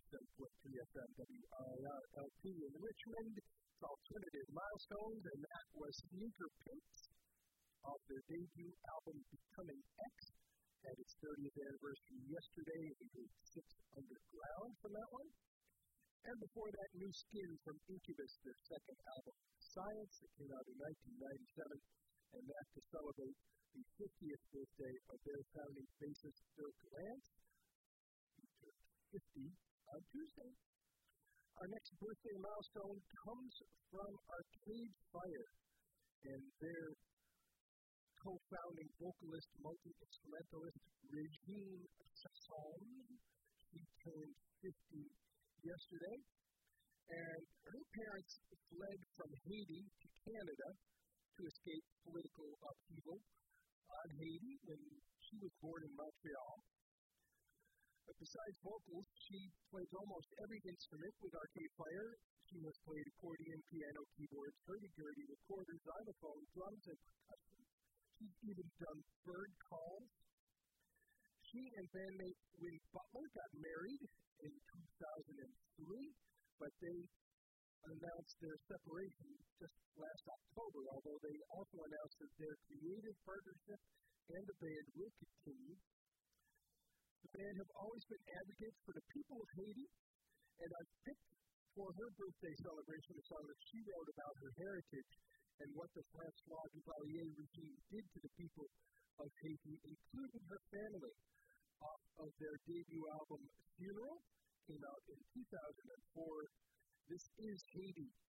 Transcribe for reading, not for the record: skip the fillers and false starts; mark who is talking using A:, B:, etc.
A: 107.3 FM WIRLP in Richmond. It's Alternative Milestones, and that was Sneaker Pinks of their debut album, Becoming X. Had its 30th anniversary yesterday. We did 6 Underground from that one. And before that, New Skin from Incubus, their second album, Science. It came out in 1997, and that to celebrate the 50th birthday of their founding bassist, Dirk Lance. He turned 50 on Tuesday. Our next birthday milestone comes from Arcade Fire, and their co-founding vocalist, multi-instrumentalist, Regine Chasson. She turned 50 yesterday, and her parents fled from Haiti to Canada to escape political upheaval on Haiti when she was born in Montreal. But besides vocals, she plays almost every instrument with Arcade Fire. She has played accordion, piano, keyboards, hurdy-gurdy, recorders, xylophone, drums, and percussion. She's even done bird calls. She and bandmate Win Butler got married in 2003, but they announced their separation just last October, although they also announced that their creative partnership and the band will continue. The band have always been advocates for the people of Haiti, and I've picked for her birthday celebration a song that she wrote about her heritage and what the François Duvalier regime did to the people of Haiti, including her family. Off of their debut album, Funeral, came out in 2004. This is Haiti.